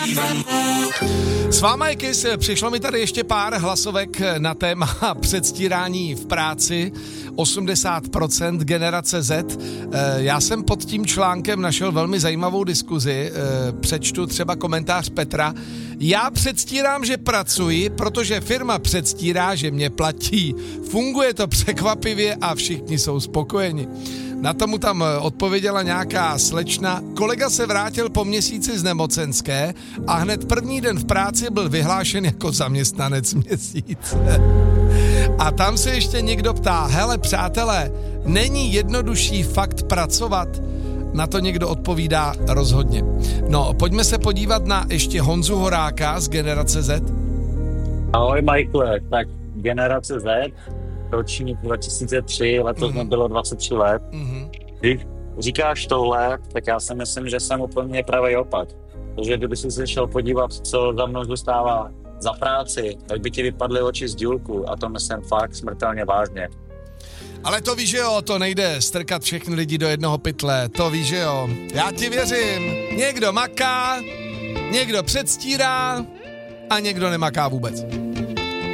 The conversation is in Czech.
S váma je Kiss, přišlo mi tady ještě pár hlasovek na téma předstírání v práci, 80% generace Z. Já jsem pod tím článkem našel velmi zajímavou diskuzi, přečtu třeba komentář Petra. Já předstírám, že pracuji, protože firma předstírá, že mě platí. Funguje to překvapivě a všichni jsou spokojeni. Na tomu tam odpověděla nějaká slečna. Kolega se vrátil po měsíci z nemocenské a hned první den v práci byl vyhlášen jako zaměstnanec měsíce. A tam se ještě někdo ptá, hele přátelé, není jednodušší fakt pracovat? Na to někdo odpovídá rozhodně. No, pojďme se podívat na ještě Honzu Horáka z generace Z. Ahoj Michael, tak generace Z, ročník 2003, letos mi bylo 23 let. Když říkáš tohle, tak já si myslím, že jsem úplně pravý opak. Protože kdyby si se šel podívat, co za mnou zůstává za práci, tak by ti vypadly oči z důlku a to myslím fakt smrtelně vážně. Ale to víš, že jo, to nejde strkat všechny lidi do jednoho pytle, to víš, že jo. Já ti věřím, někdo maká, někdo předstírá a někdo nemaká vůbec.